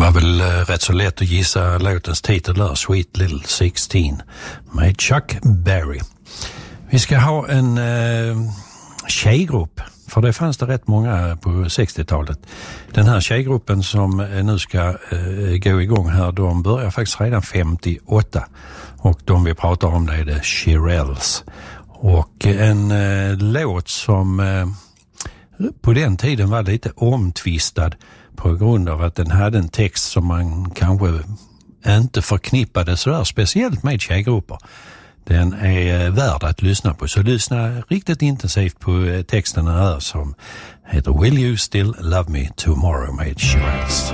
var väl rätt så lätt att gissa låtens titel där, Sweet Little 16 med Chuck Berry. Vi ska ha en tjejgrupp, för det fanns det rätt många på 60-talet. Den här tjejgruppen som nu ska gå igång här, de börjar faktiskt redan 58. Och de vi pratar om det är The Shirelles. Och en låt som på den tiden var lite omtvistad på grund av att den hade en text som man kanske inte förknippade så där speciellt med tjejgrupper. Den är värd att lyssna på, så lyssna riktigt intensivt på texten här som heter Will You Still Love Me Tomorrow med Shirelles.